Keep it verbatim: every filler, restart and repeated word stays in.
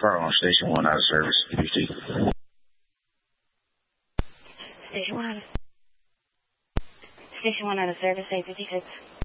car on station one out of service. P B C. Station one out of, station one out of service, eight fifty-six.